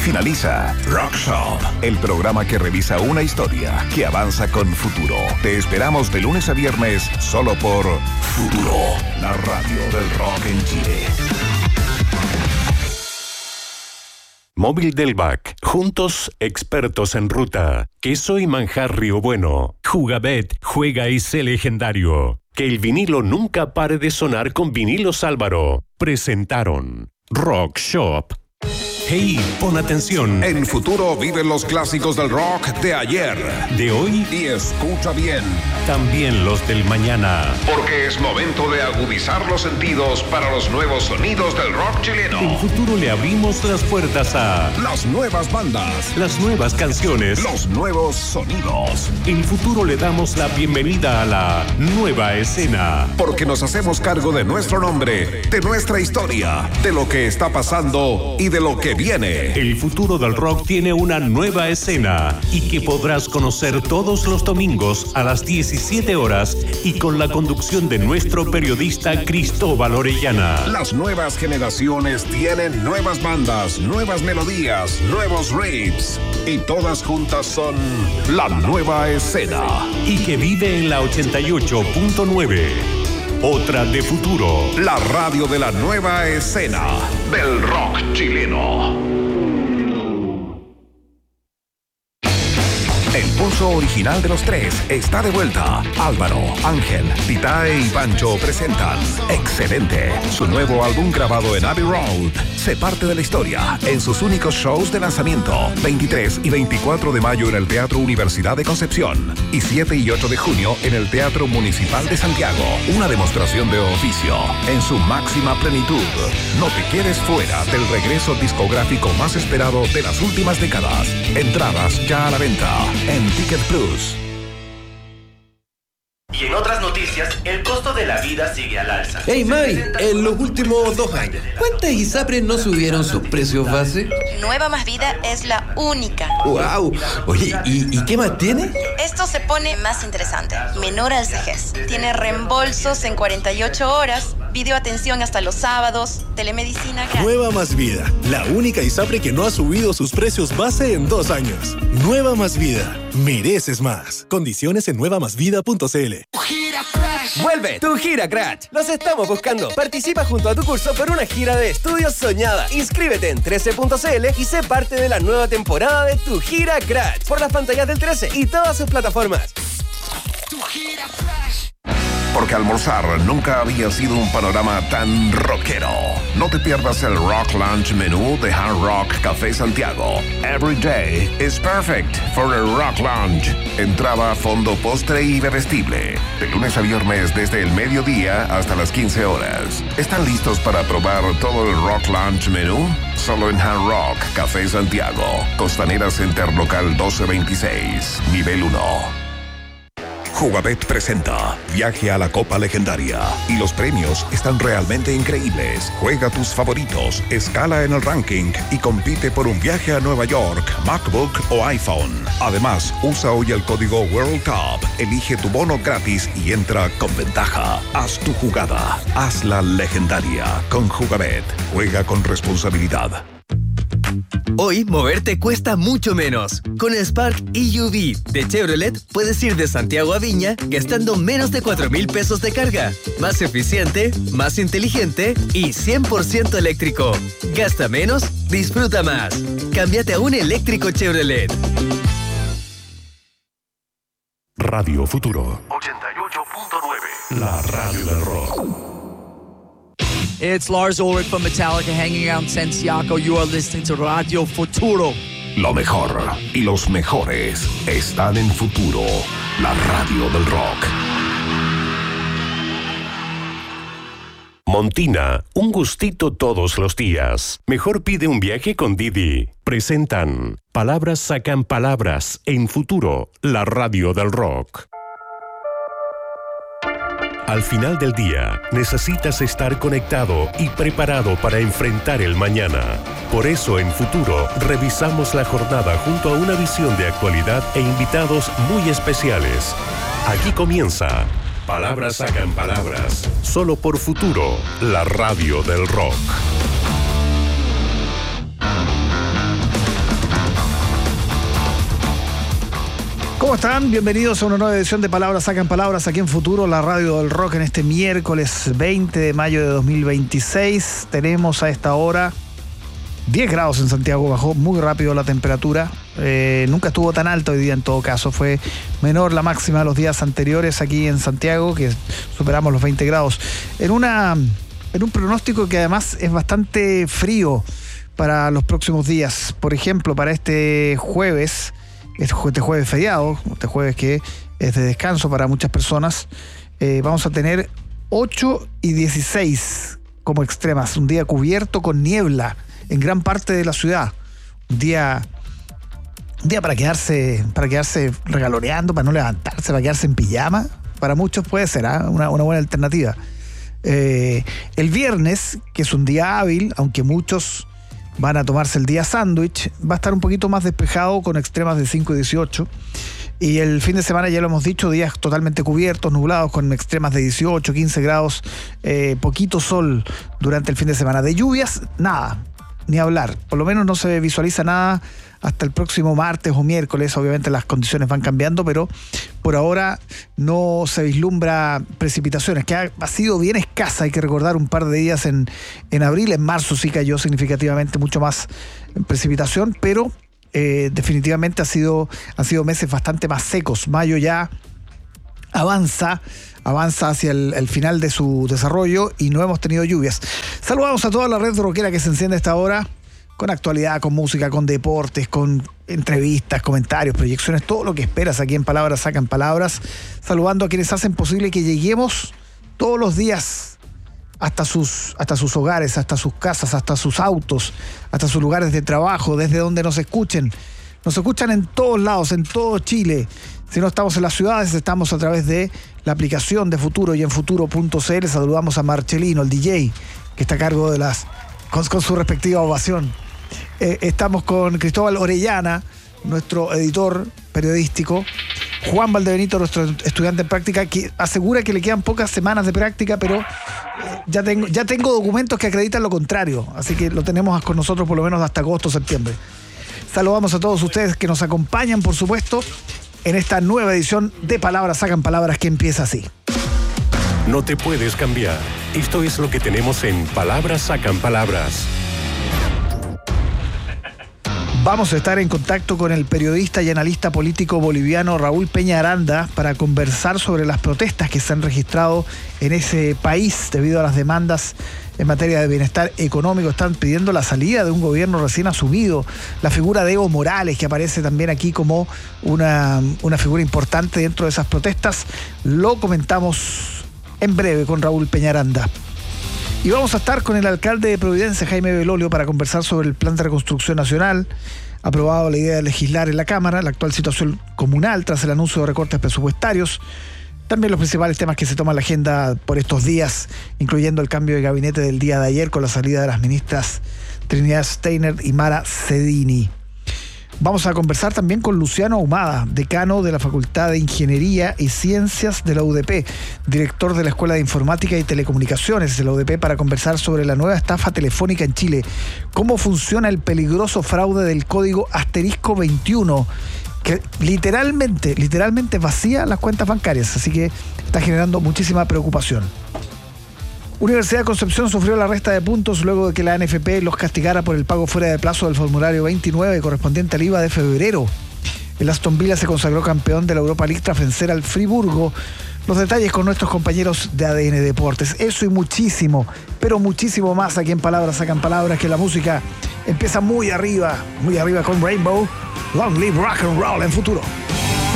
Finaliza Rock Shop, el programa que revisa una historia que avanza con futuro. Te esperamos de lunes a viernes solo por Futuro, la radio del rock en Chile. Móvil del BAC. Juntos, expertos en ruta. Queso y manjar Río Bueno. Jugabet, juega y sé legendario. Que el vinilo nunca pare de sonar con Vinilos Álvaro. Presentaron Rock Shop. Hey, pon atención. En Futuro viven los clásicos del rock de ayer, de hoy y escucha bien, también los del mañana. Porque es momento de agudizar los sentidos para los nuevos sonidos del rock chileno. En Futuro le abrimos las puertas a las nuevas bandas, las nuevas canciones, los nuevos sonidos. En Futuro le damos la bienvenida a la nueva escena. Porque nos hacemos cargo de nuestro nombre, de nuestra historia, de lo que está pasando y de lo que viene. El futuro del rock tiene una nueva escena y que podrás conocer todos los domingos a las 17 horas y con la conducción de nuestro periodista Cristóbal Orellana. Las nuevas generaciones tienen nuevas bandas, nuevas melodías, nuevos riffs y todas juntas son la nueva escena. Y que vive en la 88.9. Otra de Futuro. La radio de la nueva escena del rock chileno. El pulso original de los tres está de vuelta. Álvaro, Ángel, Titae y Pancho presentan Excelente, su nuevo álbum grabado en Abbey Road. Se parte de la historia en sus únicos shows de lanzamiento, 23 y 24 de mayo en el Teatro Universidad de Concepción y 7 y 8 de junio en el Teatro Municipal de Santiago. Una demostración de oficio en su máxima plenitud. No te quedes fuera del regreso discográfico más esperado de las últimas décadas. Entradas ya a la venta en Ticket Plus. Y en otras noticias, el costo de la vida sigue al alza. Hey May, en los últimos 2 años, ¿cuántas ISAPRES no subieron sus precios base? Nueva Más Vida es la única. ¡Wow! Oye, ¿y qué más tiene? Esto se pone más interesante. Menor al CEGES. Tiene reembolsos en 48 horas, videoatención hasta los sábados, telemedicina gratis. Nueva Más Vida, la única ISAPRE que no ha subido sus precios base en 2 años. Nueva Más Vida, mereces más. Condiciones en nuevamásvida.cl. ¡Vuelve tu Gira Crash! Los estamos buscando. Participa junto a tu curso por una gira de estudios soñada. Inscríbete en 13.cl y sé parte de la nueva temporada de tu Gira Crash por las pantallas del 13 y todas sus plataformas. Tu Gira Crash. Porque almorzar nunca había sido un panorama tan rockero. No te pierdas el Rock Lunch menú de Hard Rock Café Santiago. Every day is perfect for a Rock Lunch. Entrada, fondo, postre y bebestible. De lunes a viernes desde el mediodía hasta las 15 horas. ¿Están listos para probar todo el Rock Lunch menú? Solo en Hard Rock Café Santiago. Costanera Center Local 1226. Nivel 1. Jugabet presenta Viaje a la Copa Legendaria y los premios están realmente increíbles. Juega tus favoritos, escala en el ranking y compite por un viaje a Nueva York, MacBook o iPhone. Además, usa hoy el código World Cup, elige tu bono gratis y entra con ventaja. Haz tu jugada, hazla legendaria con Jugabet. Juega con responsabilidad. Hoy, moverte cuesta mucho menos. Con el Spark EUV de Chevrolet, puedes ir de Santiago a Viña gastando menos de 4,000 pesos de carga. Más eficiente, más inteligente y 100% eléctrico. Gasta menos, disfruta más. Cámbiate a un eléctrico Chevrolet. Radio Futuro 88.9. La radio del rock. It's Lars Ulrich from Metallica hanging out in Santiago. You are listening to Radio Futuro. Lo mejor y los mejores están en Futuro, la radio del rock. Montina, un gustito todos los días. Mejor pide un viaje con Didi. Presentan Palabras sacan palabras en Futuro, la radio del rock. Al final del día, necesitas estar conectado y preparado para enfrentar el mañana. Por eso, en Futuro, revisamos la jornada junto a una visión de actualidad e invitados muy especiales. Aquí comienza Palabras sacan palabras, solo por Futuro, la radio del rock. ¿Cómo están? Bienvenidos a una nueva edición de Palabras Sacan Palabras aquí en Futuro, la radio del rock, en este miércoles 20 de mayo de 2026. Tenemos a esta hora 10 grados en Santiago, bajó muy rápido la temperatura. Nunca estuvo tan alto hoy día en todo caso, fue menor la máxima de los días anteriores aquí en Santiago, que superamos los 20 grados. En un pronóstico que además es bastante frío para los próximos días. Por ejemplo, para este jueves feriado, este jueves que es de descanso para muchas personas, vamos a tener 8 y 16 como extremas, un día cubierto con niebla en gran parte de la ciudad, un día para quedarse regaloreando, para no levantarse, para quedarse en pijama, para muchos puede ser una buena alternativa. El viernes, que es un día hábil, aunque muchos van a tomarse el día sándwich, va a estar un poquito más despejado con extremas de 5 y 18. Y el fin de semana, ya lo hemos dicho, días totalmente cubiertos, nublados, con extremas de 18, 15 grados, poquito sol durante el fin de semana. De lluvias, nada, ni hablar. Por lo menos no se visualiza nada hasta el próximo martes o miércoles. Obviamente las condiciones van cambiando, pero por ahora no se vislumbra precipitaciones, que ha sido bien escasa. Hay que recordar un par de días en abril. En marzo sí cayó significativamente mucho más precipitación, pero definitivamente han sido meses bastante más secos. Mayo ya avanza hacia el final de su desarrollo y no hemos tenido lluvias. Saludamos a toda la red rockera que se enciende a esta hora, con actualidad, con música, con deportes, con entrevistas, comentarios, proyecciones, todo lo que esperas aquí en Palabras Sacan Palabras. Saludando a quienes hacen posible que lleguemos todos los días hasta sus hogares, hasta sus casas, hasta sus autos, hasta sus lugares de trabajo, desde donde nos escuchen. Nos escuchan en todos lados, en todo Chile. Si no estamos en las ciudades, estamos a través de la aplicación de Futuro y en futuro.cl. Saludamos a Marcelino, el DJ, que está a cargo de con su respectiva ovación. Estamos con Cristóbal Orellana, nuestro editor periodístico, Juan Valdebenito, nuestro estudiante en práctica, que asegura que le quedan pocas semanas de práctica, pero ya tengo documentos que acreditan lo contrario, así que lo tenemos con nosotros por lo menos hasta agosto o septiembre. Saludamos a todos ustedes que nos acompañan, por supuesto, en esta nueva edición de Palabras Sacan Palabras, que empieza así. No te puedes cambiar. Esto es lo que tenemos en Palabras Sacan Palabras. Vamos a estar en contacto con el periodista y analista político boliviano Raúl Peña Aranda para conversar sobre las protestas que se han registrado en ese país debido a las demandas en materia de bienestar económico. Están pidiendo la salida de un gobierno recién asumido. La figura de Evo Morales, que aparece también aquí como una figura importante dentro de esas protestas, lo comentamos en breve con Raúl Peña Aranda. Y vamos a estar con el alcalde de Providencia, Jaime Belolio, para conversar sobre el plan de reconstrucción nacional. Aprobado la idea de legislar en la Cámara, la actual situación comunal tras el anuncio de recortes presupuestarios. También los principales temas que se toman la agenda por estos días, incluyendo el cambio de gabinete del día de ayer con la salida de las ministras Trinidad Steiner y Mara Cedini. Vamos a conversar también con Luciano Ahumada, decano de la Facultad de Ingeniería y Ciencias de la UDP, director de la Escuela de Informática y Telecomunicaciones de la UDP, para conversar sobre la nueva estafa telefónica en Chile, cómo funciona el peligroso fraude del código *21, que literalmente vacía las cuentas bancarias, así que está generando muchísima preocupación. Universidad de Concepción sufrió la resta de puntos luego de que la ANFP los castigara por el pago fuera de plazo del formulario 29 correspondiente al IVA de febrero. El Aston Villa se consagró campeón de la Europa League tras vencer al Friburgo. Los detalles con nuestros compañeros de ADN Deportes. Eso y muchísimo, pero muchísimo más aquí en Palabras Sacan Palabras, que la música empieza muy arriba con Rainbow. Long live rock and roll en Futuro.